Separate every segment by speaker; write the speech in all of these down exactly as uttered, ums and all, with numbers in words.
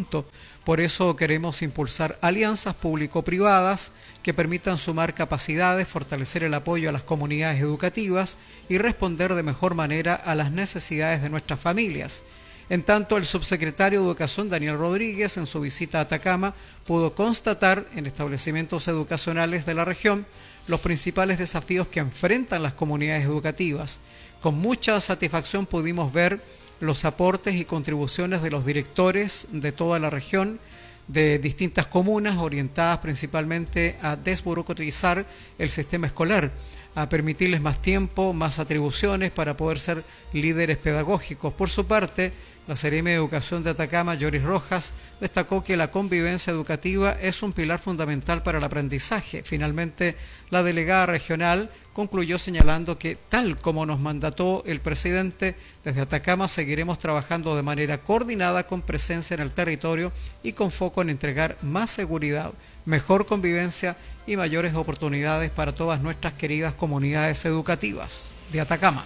Speaker 1: conjunto. Por eso queremos impulsar alianzas público-privadas que permitan sumar capacidades, fortalecer el apoyo a las comunidades educativas y responder de mejor manera a las necesidades de nuestras familias. En tanto, el subsecretario de Educación, Daniel Rodríguez, en su visita a Atacama, pudo constatar en establecimientos educacionales de la región los principales desafíos que enfrentan las comunidades educativas. Con mucha satisfacción pudimos ver los aportes y contribuciones de los directores de toda la región, de distintas comunas, orientadas principalmente a desburocratizar el sistema escolar, a permitirles más tiempo, más atribuciones para poder ser líderes pedagógicos. Por su parte, la Seremi de Educación de Atacama, Yoris Rojas, destacó que la convivencia educativa es un pilar fundamental para el aprendizaje. Finalmente, la delegada regional concluyó señalando que, tal como nos mandató el presidente, desde Atacama seguiremos trabajando de manera coordinada con presencia en el territorio y con foco en entregar más seguridad, mejor convivencia y mayores oportunidades para todas nuestras queridas comunidades educativas de Atacama.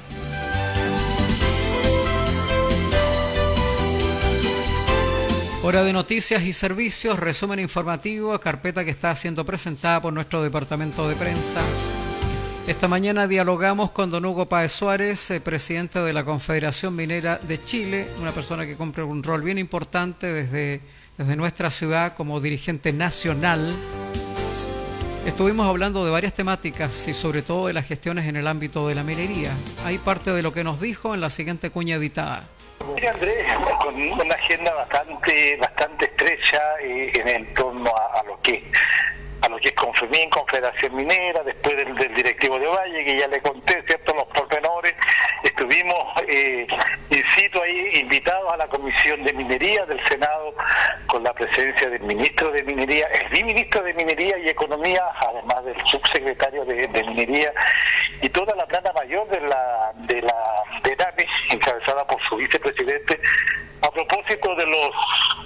Speaker 1: Hora de noticias y servicios, resumen informativo, carpeta que está siendo presentada por nuestro departamento de prensa. Esta mañana dialogamos con don Hugo Páez Suárez, eh, presidente de la Confederación Minera de Chile, una persona que cumple un rol bien importante desde, desde nuestra ciudad como dirigente nacional. Estuvimos hablando de varias temáticas y sobre todo de las gestiones en el ámbito de la minería. Hay parte de lo que nos dijo en la siguiente cuña editada.
Speaker 2: Mira, Andrés, con una agenda bastante bastante estrecha eh, en, en torno a, a lo que a lo que es Confemín, Confederación Minera, después del, del directivo de Valle, que ya le conté, ¿cierto?, los pormenores. Estuvimos eh, in situ ahí, invitados a la Comisión de Minería del Senado, con la presencia del ministro de Minería, el viceministro de Minería y Economía, además del subsecretario de, de Minería, y toda la plana mayor de la de la de NAMI, encabezada por su vicepresidente, a propósito de los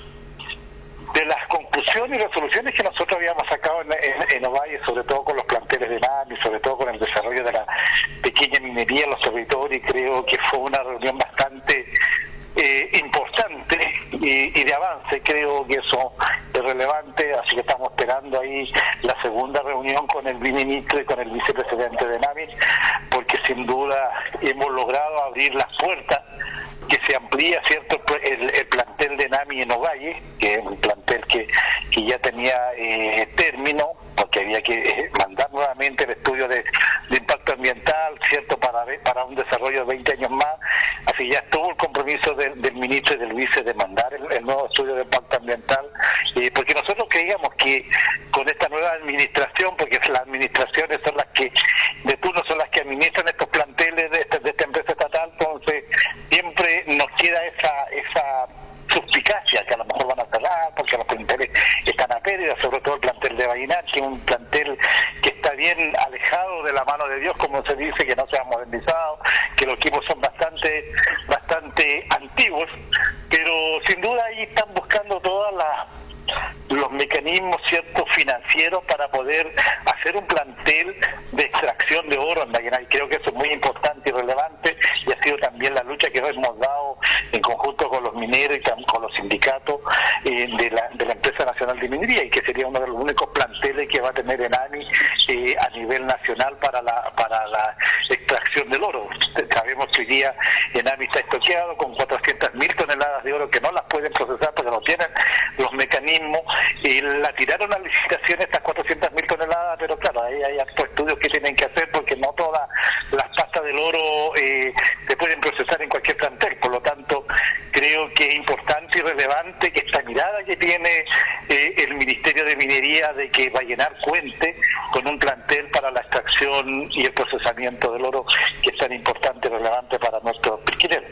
Speaker 2: de las conclusiones y resoluciones que nosotros habíamos sacado en, en, en Ovalle, sobre todo con los planteles de NAMI, sobre todo con el desarrollo de la pequeña minería en los territorios, y creo que fue una reunión bastante eh, importante y, y de avance. Creo que eso es relevante, así que estamos esperando ahí la segunda reunión con el viceministro y con el vicepresidente de NAMI, porque sin duda hemos logrado abrir las puertas, que se amplía, cierto, el, el plantel de NAMI en Ovalle, que es un plantel que, que ya tenía eh, término, porque había que eh, mandar nuevamente el estudio de, de impacto ambiental, cierto, para para un desarrollo de veinte años más. Así ya estuvo el compromiso del, del ministro y del vice de mandar el, el nuevo estudio de impacto ambiental, eh, porque nosotros creíamos que con esta nueva administración, porque las administraciones son las que de turno son las que administran estos planteles de esta, de esta empresa estatal, entonces siempre nos queda esa esa suspicacia que a lo mejor van a cerrar porque los planteles están a pérdida, sobre todo el plantel de Vallenar, que es un plantel que está bien alejado de la mano de Dios, como se dice, que no se ha modernizado, que los equipos son bastante bastante antiguos, pero sin duda ahí están buscando todas las los mecanismos, ciertos, financieros para poder hacer un plantel de extracción de oro en Vallenar, y creo que eso es muy importante y relevante, y ha sido también la lucha que hemos dado en conjunto con los mineros y con los sindicatos eh, de, la, de la empresa nacional de minería, y que sería uno de los únicos planteles que va a tener ENAMI eh, a nivel nacional para la para la extracción del oro. Sabemos que hoy día ENAMI está estoqueado con cuatrocientas mil toneladas de oro que no las pueden procesar porque no tienen los mecanismos, y la tiraron a licitación estas cuatrocientas mil toneladas, pero claro, ahí hay hartos estudios que tienen que hacer porque no todas las pastas del oro eh, se pueden procesar en cualquier plantel. Por lo tanto, creo que es importante y relevante que esta mirada que tiene eh, el Ministerio de Minería de que Vallenar cuente con un plantel para la extracción y el procesamiento del oro, que es tan importante y relevante para nuestros pesqueros.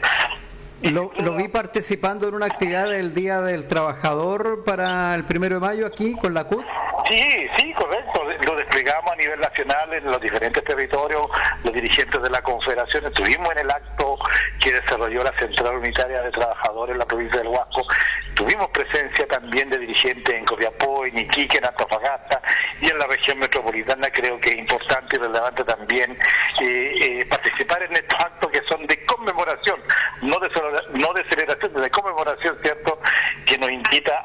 Speaker 1: Lo, lo vi participando en una actividad del Día del Trabajador para el primero de mayo aquí con la C U T.
Speaker 2: Sí, sí, correcto. Lo desplegamos a nivel nacional en los diferentes territorios, los dirigentes de la Confederación. Estuvimos en el acto que desarrolló la Central Unitaria de Trabajadores en la provincia del Huasco. Tuvimos presencia también de dirigentes en Copiapó, en Iquique, en Antofagasta y en la región metropolitana. Creo que es importante y relevante también eh, eh, participar en estos actos que son de conmemoración, no de, no de celebración, de conmemoración, ¿cierto?, que nos invita